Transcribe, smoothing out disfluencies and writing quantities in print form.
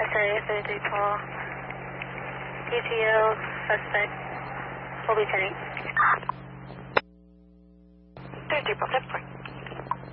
SA 33 Paul. ETO suspect will be turning. 33 Paul, 7 point.